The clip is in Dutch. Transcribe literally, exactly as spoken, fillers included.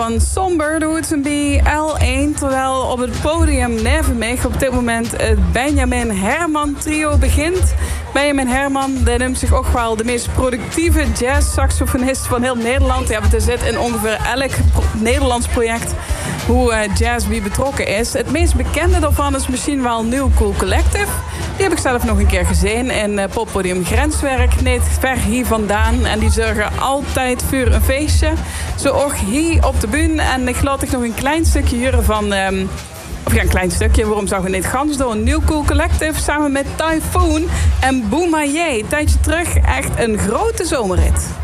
Van Somber doet een bij L één, terwijl op het podium neven mij op dit moment het Benjamin Herman trio begint. Benjamin Herman, die noemt zich ook wel de meest productieve jazz-saxofonist van heel Nederland. Ja, want er zit in ongeveer elk pro- Nederlands project hoe uh, jazz bij betrokken is. Het meest bekende daarvan is misschien wel New Cool Collective. Die heb ik zelf nog een keer gezien in uh, poppodium Grenswerk, niet ver hier vandaan. En die zorgen altijd voor een feestje. Zo ook hier op de bühne. En ik laat ik nog een klein stukje huren van... Um, of ja, een klein stukje, waarom zou je niet gans doen? New Cool Collective samen met Typhoon en Boomaye. Een tijdje terug echt een grote zomerrit.